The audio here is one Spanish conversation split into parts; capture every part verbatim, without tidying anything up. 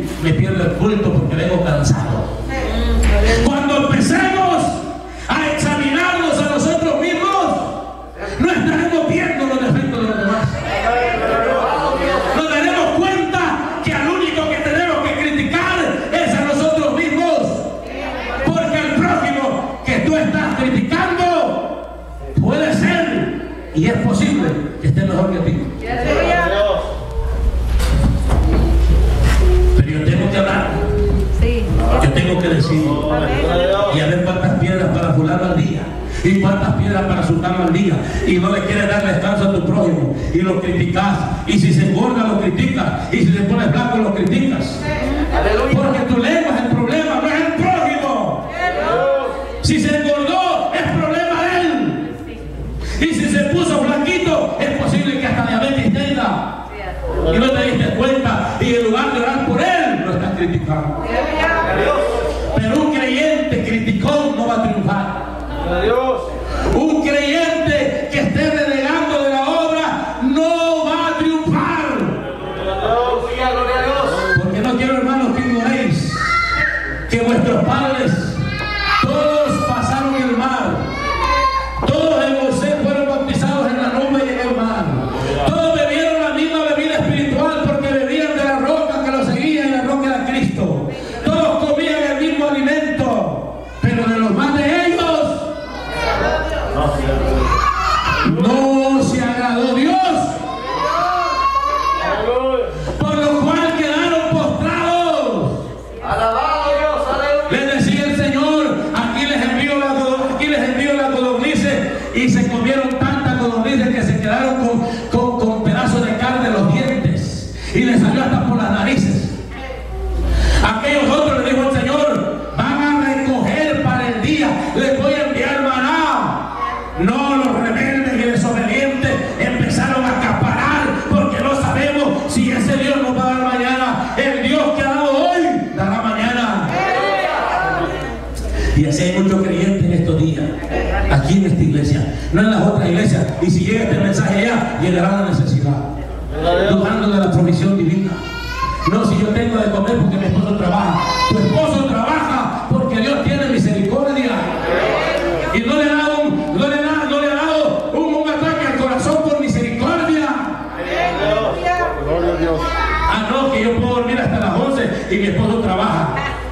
hoy me pierdo el culto porque vengo cansado. Cuando empecemos a examinarnos a nosotros mismos, no estaremos viendo los defectos de los demás. Nos daremos cuenta que al único que tenemos que criticar es a nosotros mismos, porque el prójimo que tú estás criticando puede ser y es posible que esté mejor que ti. Pero yo tengo que hablar, yo tengo que decir, y a ver cuántas piedras para fulano al día y cuántas piedras para sultano al día, y no le quieres dar descanso a tu prójimo y lo criticas, y si se engorda lo criticas, y si se pone blanco lo criticas, porque tu lengua es el problema, no es el prójimo. Si se engordó es problema de él, y si se puso blanquito es posible que hasta diabetes tenga y no te diste cuenta, y en lugar de orar por él lo estás criticando. Pero un creyente criticón no va a triunfar. Un creyente que esté renegando de la obra no va a triunfar. Porque no quiero, hermanos, que ignoréis que vuestros padres todos pasaron el mar, todos en Moisés fueron bautizados en la nube y en el mar, todos bebieron la misma bebida espiritual porque bebían de la roca que los seguía, y la roca era Cristo. Todos comían el mismo alimento, pero de los más de ellos no se agradó Dios, por lo cual quedaron postrados. Les decía el Señor: aquí les envío la, aquí les envío la codornices, y se comieron tantas codornices que se quedaron con, con, con pedazos de carne en los dientes, y les salió hasta por las narices. Aquellos otros, le dijo el Señor: van a recoger para el día, les voy a enviar maná. No, los rebeldes y desobedientes empezaron a acaparar, porque no sabemos si ese Dios nos va a dar mañana. El Dios que ha dado hoy dará mañana. Y así hay muchos creyentes en estos días, aquí en esta iglesia, no en las otras iglesias. Y si llega este mensaje allá, llegará la necesidad, dudando de la provisión divina. No, si yo tengo de comer porque mi esposo trabaja. Tu esposo trabaja porque Dios tiene misericordia y no le ha dado un, no le da, no le ha dado un, un ataque al corazón por misericordia. Ah, no, que yo puedo dormir hasta las once y mi esposo trabaja.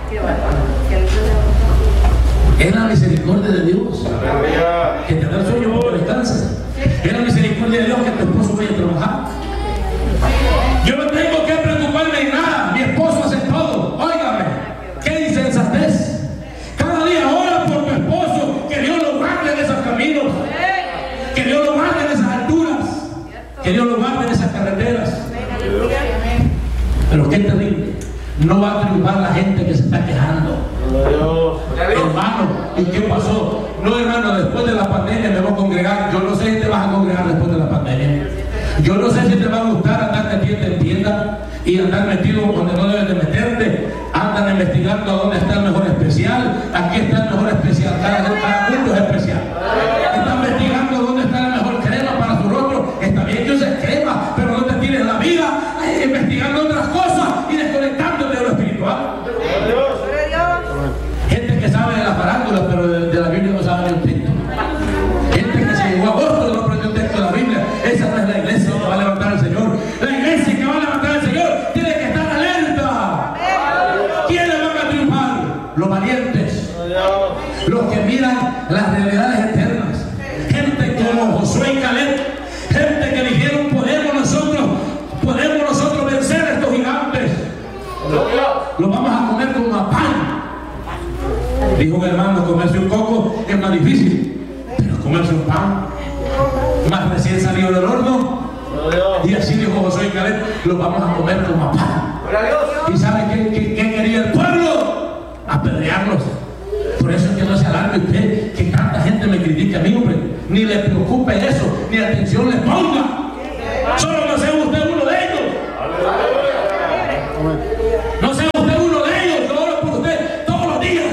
Es la misericordia de Dios que te da el sueño porque descansas. Es la misericordia de Dios que tu esposo vaya a trabajar. Yo no tengo que preocuparme en nada, mi esposo hace todo. Óigame, qué insensatez. Cada día ora por tu esposo, que Dios lo guarde en esos caminos, que Dios lo guarde en esas alturas, que Dios lo guarde en esas carreteras. Pero qué terrible, no va a triunfar la gente que se está quejando. Hermano, ¿y qué pasó? No, hermano, después de la pandemia me voy a congregar. Yo no sé si te vas a congregar después de la pandemia. Yo no sé si te va a gustar andar de tienda en tienda y andar metido donde no debes de meterte. Andan investigando dónde está el mejor especial. Aquí está el mejor especial. Cada, cada punto es especial. Están investigando dónde está la mejor crema para su rostro. Está bien que uses crema, pero no te tires la vida eh, investigando otras cosas y desconectándote de lo espiritual. Gente que sabe de la farándula, pero de, de la Biblia no sabe ni un texto. Gente que se llegó a agosto y no aprendió un texto de la Biblia. Esa no es la iglesia que va a levantar el Señor. La iglesia que va a levantar el Señor tiene que estar alerta. ¿Quiénes van a triunfar? Los valientes, los que miran las realidades eternas. Gente como Josué y Caleb, gente que dijeron: podemos nosotros, podemos nosotros vencer a estos gigantes. Los vamos a comer como a pan. Dijo un hermano: comerse un coco es más difícil, pero comerse un pan más recién salido del horno. Y así dijo Josué y Caleb: los vamos a comer como a pan. ¿Y sabe qué, qué, qué quería el pueblo? Apedrearlos. Por eso es que no se alarme usted que tanta gente me critique a mí, hombre. Ni le preocupe eso, ni atención le ponga. Solo no sea usted uno de ellos. No sea usted uno de ellos. Yo oro por usted todos los días.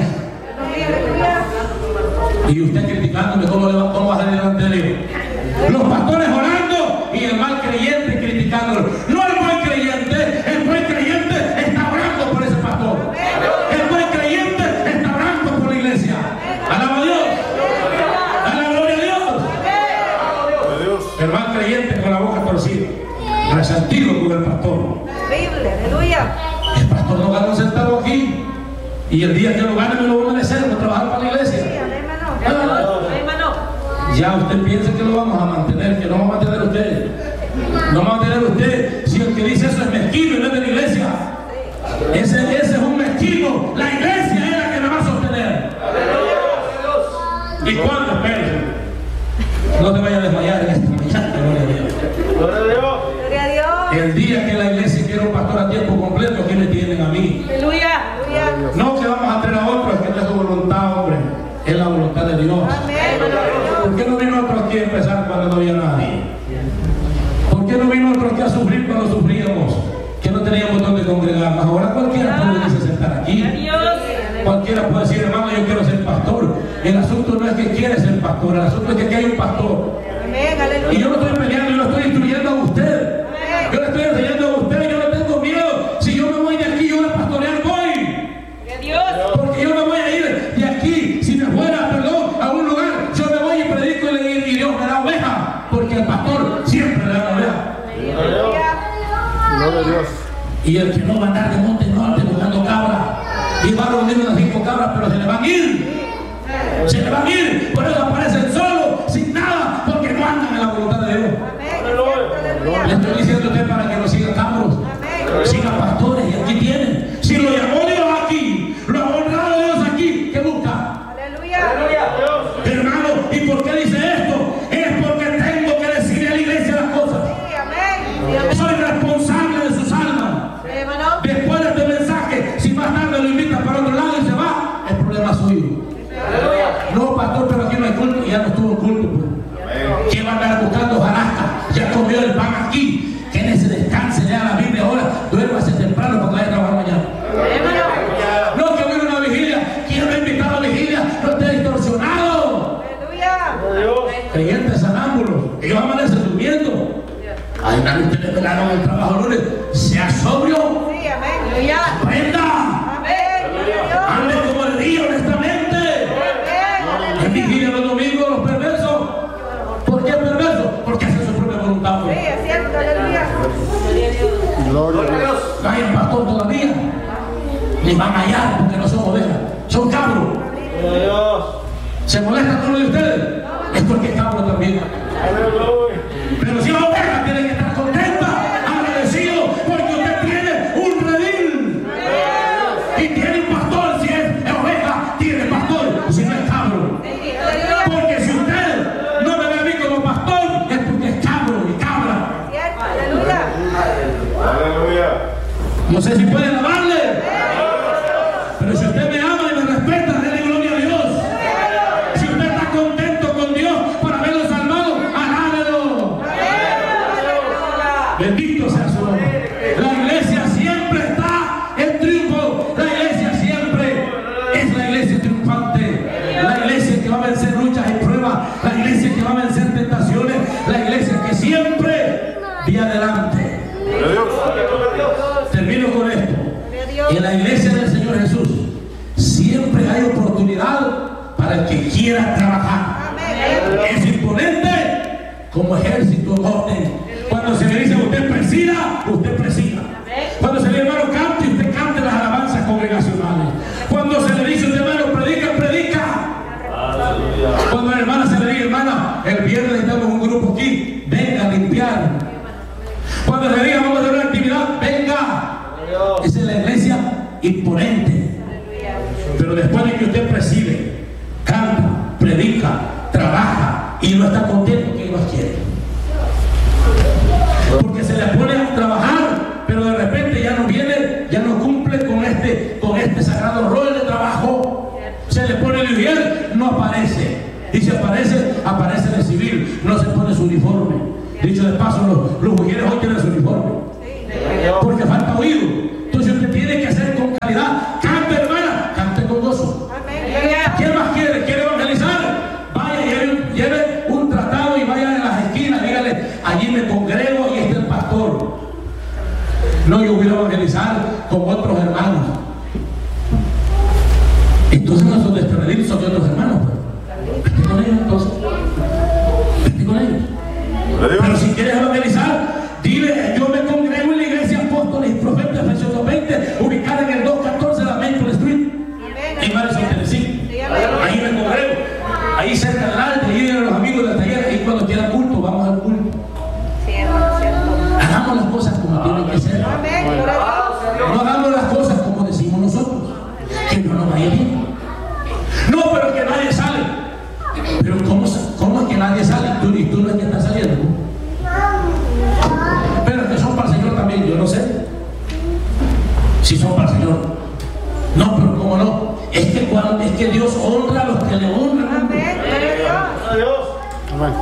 Y usted criticándome, ¿cómo, le va, cómo va a salir delante de Dios? Los pastores orando y el mal creyente criticándolo. No el buen creyente, el buen creyente está orando por Y el día que lo gane me lo voy a merecer, voy a trabajar para la iglesia. Ya usted piensa que lo vamos a mantener, que no va a mantener usted. No va a mantener usted. Si el que dice eso es mezquino y no es de la iglesia. Ese, ese es un mezquino. La iglesia es la que me va a sostener. ¿Y cuándo? Espérense. No te vayas a desmayar en esta mañana. Gloria a Dios. Gloria a Dios. El día que la iglesia quiera un pastor a tiempo completo, ¿qué me tienen a mí? Aleluya. No que vamos a tener a otro, es que no es tu voluntad, hombre. Es la voluntad de Dios. ¿Por qué no vino otro aquí a empezar cuando no había nadie? ¿Por qué no vino otro aquí a sufrir cuando sufríamos? Que no teníamos donde congregarnos. Ahora cualquiera puede irse a sentar aquí. Cualquiera puede decir, hermano, yo quiero ser pastor. El asunto no es que quiere ser pastor, el asunto es que aquí hay un pastor. Y yo no estoy peleando, yo lo estoy instruyendo a usted. Yo le estoy enseñando a usted, yo no tengo miedo. Si yo me voy de aquí, yo a pastorear voy. Porque yo me voy a ir de aquí, si me fuera, perdón, a un lugar, yo me voy y predico y, le, y Dios me da oveja. Porque el pastor siempre le da oveja. Gloria a Dios. Y el que no va a andar de monte en monte buscando cabras, y va a reunir unas cinco cabras, pero se le van a ir. Se le van a ir, por eso aparecen solos, sin nada, porque no andan en la voluntad de Dios. Le estoy diciendo a usted para que lo siga cabros, siga pastores, y aquí tienen. Si lo llamó Dios aquí, lo ha honrado Dios aquí, ¿qué busca? Hermano, ¿y por qué dice esto? Es porque tengo que decirle a la iglesia las cosas. Soy responsable de sus almas. Después de este mensaje, si más tarde lo invita para otro lado y se va, es problema suyo. No, pastor, pero aquí no hay culto. Ya no estuvo culto, pues. ¿Quién va a andar buscando hojarasca? Ya comió el pan aquí. Que en ese descanse, lea la Biblia ahora, duérmase temprano porque vaya a trabajar mañana. No, que hubiera una vigilia. ¿Quién me ha invitado a vigilia? No esté distorsionado. Creyentes sanámbulos. Ellos amanecen durmiendo. Ay, nadie ustedes velaron el trabajo lunes. Sea sobrio. Aprenda. Ande como el día, honestamente. En vigilia los domingos, los perversos. ¿Por qué perversos? Porque hacen su propia voluntad. Gloria a Dios. No hay un pastor todavía. Ni van allá porque no son ovejas. Son cabros. ¿Se molesta con uno de ustedes? Es porque es cabro también. Pero si la oveja tiene que estar contenta, agradecido, porque usted tiene un redil. Y tiene un pastor. Si es oveja, tiene pastor. Si no es cabro. Porque si usted no me ve a mí como pastor, es porque es cabro y cabra. No sé si puede alabarle. Pero si usted me ama y me respeta, déle gloria a Dios. Si usted está contento con Dios para verlo salvado, alábelo. Bendito sea su nombre. La iglesia siempre está en triunfo. La iglesia siempre es la iglesia triunfante. La iglesia que va a vencer luchas y pruebas. La iglesia que va a vencer tentaciones. La iglesia que siempre viene adelante. Termino con esto. En la iglesia del Señor Jesús siempre hay oportunidad para el que quiera trabajar. Es imponente como ejército en orden. Cuando se le dice a usted presida, usted presida. Cuando se le dice hermano cante, usted cante las alabanzas congregacionales. Cuando se le dice a usted hermano predica, predica. Cuando a la hermana se le dice hermana, el viernes necesitamos un grupo aquí, venga a limpiar. Cuando se le diga vamos a hacer una actividad, venga. Esa es la iglesia imponente. Pero después de que usted preside, canta, predica, trabaja y no está contento, ¿qué más quiere? Porque se le pone a trabajar, pero de repente ya no viene, ya no cumple con este, con este sagrado rol de trabajo. Se le pone el ujier, no aparece. Y si aparece, aparece de civil, no se pone su uniforme. Dicho de paso, los, los ujieres hoy tienen su uniforme. Porque falta oído. Entonces usted tiene que hacer con calidad. Cante, hermana, cante con gozo. ¿Quién más quiere? ¿Quiere evangelizar? Vaya, lleve, lleve un tratado y vaya a las esquinas, dígale, allí me congrego y está el pastor. No, yo voy a evangelizar con otros hermanos. Entonces no son de este redil, son de otros hermanos. Pues. Vete con ellos entonces. Vete con ellos. Pero si quieres evangelizar, dile, yo me congrego en la iglesia Apóstoles y Profetas, Efesios dos veinte, ubicada en el doscientos catorce de la Maple Street. nadie sale, tú, y tú no es que estás saliendo. Pero que son para el Señor también, yo no sé si son para el Señor. No, pero cómo no, es que, cuando, es que Dios honra a los que le honran. Amén. Dios. Amén.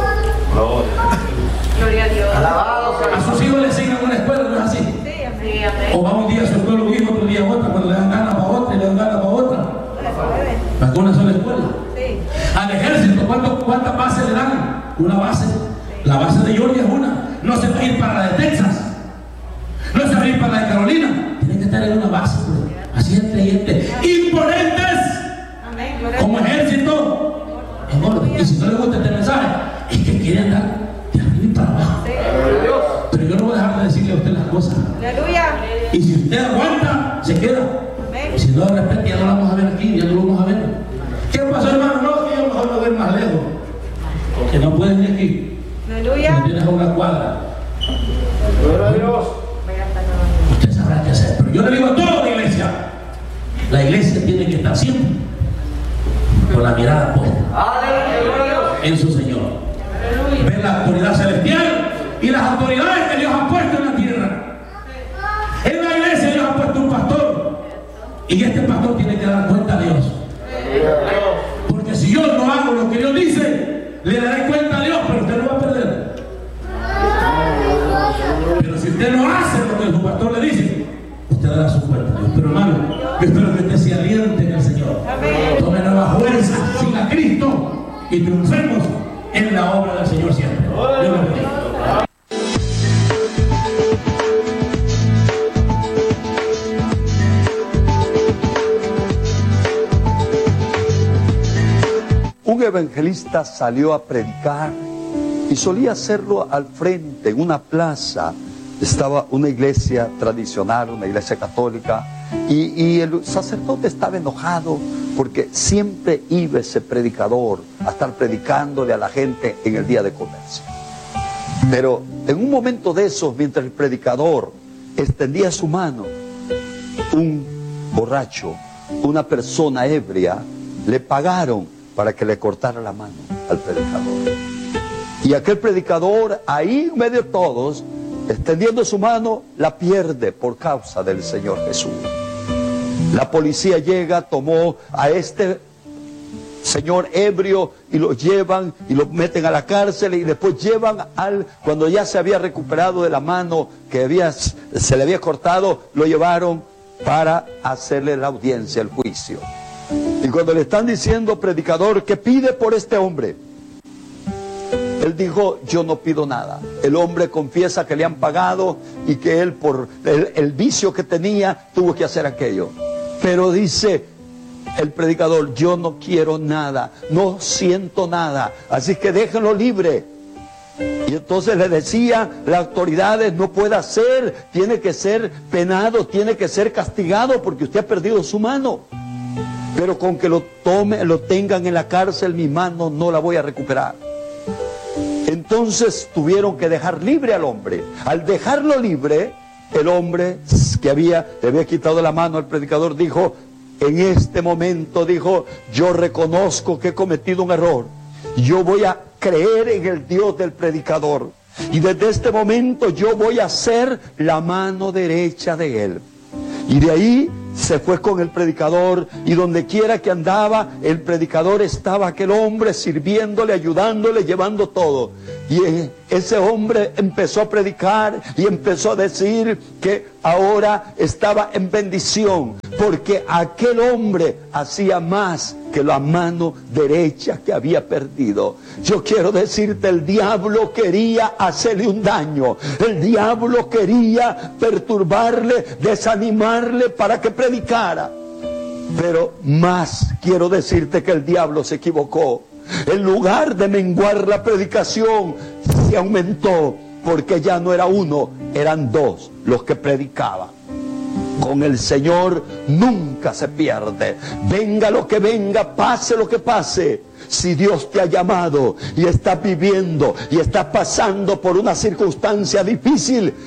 Gloria a Dios. A sus hijos le asignan una escuela, ¿no es así? Sí, amén. O va un día a su escuela un hijo, otro día a otra, cuando le dan ganas para otra y le dan ganas para otra. Para una sola escuela. Sí. Al ejército, ¿cuánto, ¿cuántas bases le dan? Una base. La base de Georgia es una. No se va a ir para la de Texas. No se va a ir para la de Carolina. Tiene que estar en una base, pues. Así es creyente. Imponentes. Amén. Gloria a Como Dios. ejército. En orden. Y si no le gusta este mensaje, es que quieren dar de arriba y para abajo. Sí. Pero yo no voy a dejar de decirle a usted las cosas. Aleluya. Y si usted aguanta, se queda. Amén. Y si no, de repente ya no la vamos a ver aquí, ya no lo vamos a ver. ¿Qué pasó, hermano? No, que yo mejor me voy más lejos. Que no pueden ir aquí. Aleluya. No tienes a una cuadra. Gloria a Dios. Usted sabrá qué hacer. Pero yo le digo a toda la iglesia: la iglesia tiene que estar siempre con la mirada puesta en su Señor. Ver la autoridad celestial y las autoridades que Dios ha puesto en la tierra. En la iglesia Dios ha puesto un pastor. Y este pastor tiene que dar cuenta a Dios. Porque si yo no hago lo que Dios dice, le daré cuenta a Dios, pero usted no va a perder. Pero si usted no hace lo que su pastor le dice, usted dará su cuenta a Dios. Pero hermano, yo espero que usted se aliente en el Señor. Tome nuevas fuerzas, siga a Cristo y triunfemos en la obra del Señor siempre. Dios lo bendiga. Un evangelista salió a predicar y solía hacerlo al frente, en una plaza. Estaba una iglesia tradicional, una iglesia católica, y, y el sacerdote estaba enojado porque siempre iba ese predicador a estar predicándole a la gente en el día de comercio. Pero en un momento de esos, mientras el predicador extendía su mano, un borracho, una persona ebria, le pagaron para que le cortara la mano al predicador. Y aquel predicador, ahí en medio de todos, extendiendo su mano, la pierde por causa del Señor Jesús. La policía llega, tomó a este señor ebrio y lo llevan y lo meten a la cárcel, y después llevan al, cuando ya se había recuperado de la mano que había, se le había cortado, lo llevaron para hacerle la audiencia, el juicio. Y cuando le están diciendo, predicador, ¿qué pide por este hombre? Él dijo, yo no pido nada. El hombre confiesa que le han pagado y que él, por el, el vicio que tenía, tuvo que hacer aquello. Pero dice el predicador, yo no quiero nada, no siento nada, así que déjenlo libre. Y entonces le decía, las autoridades, no puede hacer, tiene que ser penado, tiene que ser castigado porque usted ha perdido su mano. Pero con que lo tome, lo tengan en la cárcel, mi mano no la voy a recuperar. Entonces tuvieron que dejar libre al hombre. Al dejarlo libre, el hombre que había, le había quitado la mano al predicador, dijo, en este momento, dijo, yo reconozco que he cometido un error. Yo voy a creer en el Dios del predicador. Y desde este momento yo voy a ser la mano derecha de él. Y de ahí se fue con el predicador, y donde quiera que andaba, el predicador estaba aquel hombre sirviéndole, ayudándole, llevando todo. Y ese hombre empezó a predicar y empezó a decir que ahora estaba en bendición, porque aquel hombre hacía más que la mano derecha que había perdido. Yo quiero decirte, el diablo quería hacerle un daño, el diablo quería perturbarle, desanimarle para que predicara. Pero más quiero decirte que el diablo se equivocó. En lugar de menguar la predicación, se aumentó, porque ya no era uno, eran dos los que predicaban. Con el Señor nunca se pierde. Venga lo que venga, pase lo que pase. Si Dios te ha llamado y estás viviendo y estás pasando por una circunstancia difícil,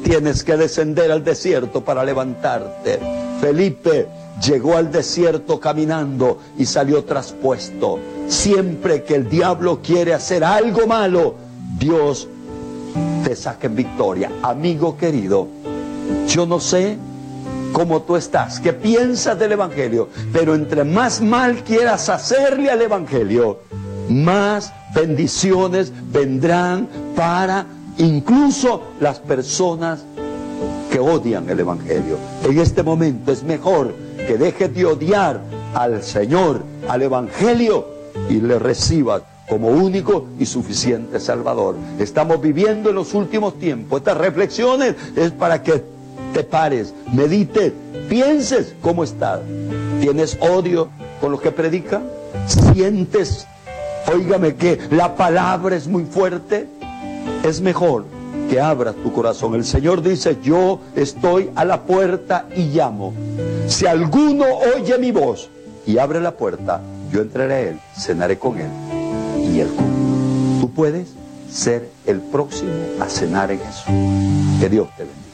tienes que descender al desierto para levantarte. Felipe llegó al desierto caminando y salió traspuesto. Siempre que el diablo quiere hacer algo malo, Dios te saca en victoria. Amigo querido, yo no sé cómo tú estás, qué piensas del Evangelio, pero entre más mal quieras hacerle al Evangelio, más bendiciones vendrán para incluso las personas que odian el Evangelio. En este momento es mejor que dejes de odiar al Señor, al Evangelio, y le recibas como único y suficiente Salvador. Estamos viviendo en los últimos tiempos. Estas reflexiones es para que te pares, medites, pienses cómo estás. ¿Tienes odio con los que predican? ¿Sientes, óigame, que la palabra es muy fuerte? Es mejor que abras tu corazón. El Señor dice: yo estoy a la puerta y llamo. Si alguno oye mi voz y abre la puerta, yo entraré a él, cenaré con él y él conmigo. Tú puedes ser el próximo a cenar en eso. Que Dios te bendiga.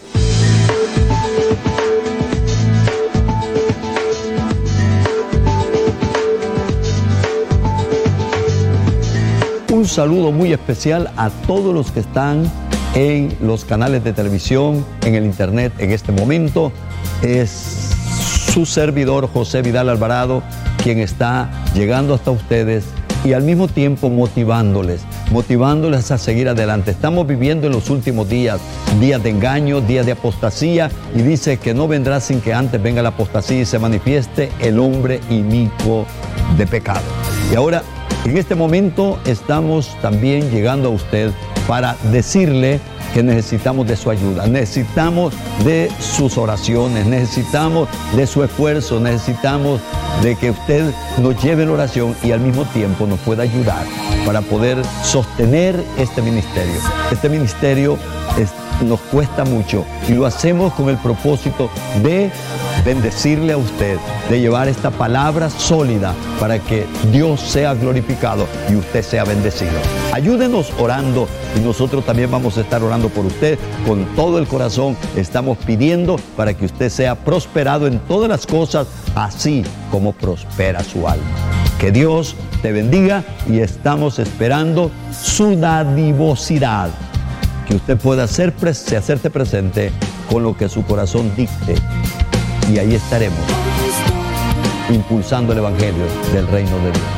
Un saludo muy especial a todos los que están en los canales de televisión, en el internet en este momento. Es su servidor José Vidal Alvarado quien está llegando hasta ustedes y al mismo tiempo motivándoles, motivándoles a seguir adelante. Estamos viviendo en los últimos días, días de engaño, días de apostasía, y dice que no vendrá sin que antes venga la apostasía y se manifieste el hombre inicuo de pecado. Y ahora, en este momento estamos también llegando a usted para decirle que necesitamos de su ayuda, necesitamos de sus oraciones, necesitamos de su esfuerzo, necesitamos de que usted nos lleve la oración y al mismo tiempo nos pueda ayudar para poder sostener este ministerio. Este ministerio es, nos cuesta mucho y lo hacemos con el propósito de bendecirle a usted, de llevar esta palabra sólida para que Dios sea glorificado y usted sea bendecido. Ayúdenos orando y nosotros también vamos a estar orando por usted con todo el corazón. Estamos pidiendo para que usted sea prosperado en todas las cosas, así como prospera su alma. Que Dios te bendiga y estamos esperando su dadivosidad, que usted pueda hacer, hacerte presente con lo que su corazón dicte. Y ahí estaremos, impulsando el Evangelio del Reino de Dios.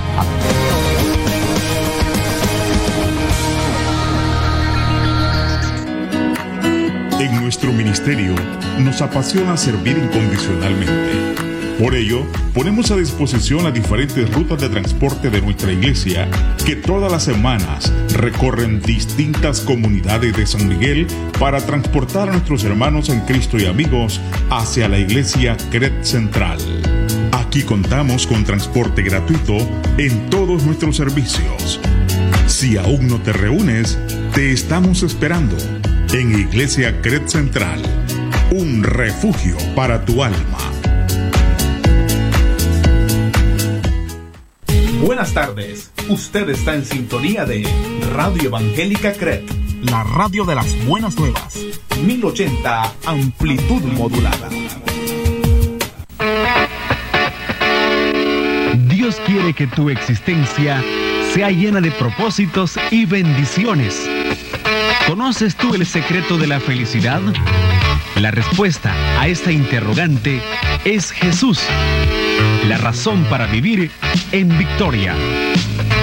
Amén. En nuestro ministerio nos apasiona servir incondicionalmente. Por ello, ponemos a disposición las diferentes rutas de transporte de nuestra iglesia, que todas las semanas recorren distintas comunidades de San Miguel para transportar a nuestros hermanos en Cristo y amigos hacia la iglesia C R E T Central. Aquí contamos con transporte gratuito en todos nuestros servicios. Si aún no te reúnes, te estamos esperando en Iglesia C R E T Central, un refugio para tu alma. Buenas tardes, usted está en sintonía de Radio Evangélica C R E T, la radio de las buenas nuevas, mil ochenta amplitud modulada. Dios quiere que tu existencia sea llena de propósitos y bendiciones. ¿Conoces tú el secreto de la felicidad? La respuesta a esta interrogante es Jesús, la razón para vivir en victoria.